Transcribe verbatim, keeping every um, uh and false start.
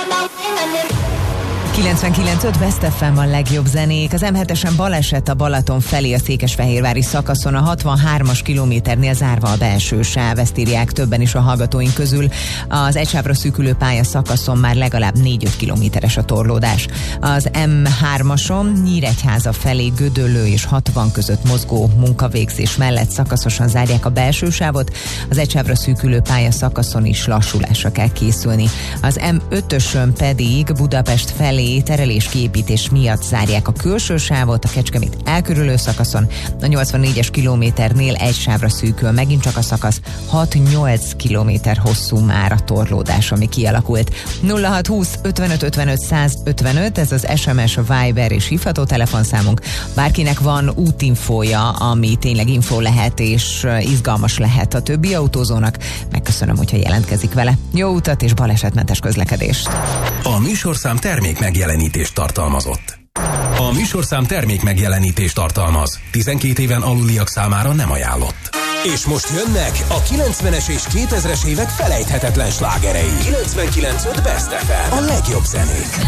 kilencvenkilenc öt Best ef em a legjobb zenék. Az em hetesen baleset a Balaton felé a székesfehérvári szakaszon, a hatvanhármas kilométernél zárva a belső sáv, ezt írják többen is a hallgatóink közül. Az egysávra szűkülő pálya szakaszon már legalább négy-öt kilométeres a torlódás. Az em hármason Nyíregyháza felé Gödöllő és hatvan között mozgó munkavégzés mellett szakaszosan zárják a belső sávot, az egysávra szűkülő pálya szakaszon is lassulásra kell készülni. Az em ötösön pedig Budapest felé terelés-kiépítés miatt zárják a külső sávot, a Kecskemét elkörülő szakaszon, a nyolcvannégyes kilométernél egy sávra szűkül megint csak a szakasz, hat-nyolc kilométer hosszú már a torlódás, ami kialakult. nulla hat húsz ötvenöt ötvenöt százötvenöt, ez az es em es, Viber és hívható telefonszámunk. Bárkinek van útinfója, ami tényleg info lehet és izgalmas lehet a többi autózónak, megköszönöm, hogyha jelentkezik vele. Jó utat és balesetmentes közlekedést! A műsorszám termék megjelenítést tartalmazott. A műsorszám termék megjelenítést tartalmaz. tizenkét éven aluliak számára nem ajánlott. És most jönnek a kilencvenes és kétezres évek felejthetetlen slágerei. kilencvenkilenc öt Best ef em. A legjobb zenék.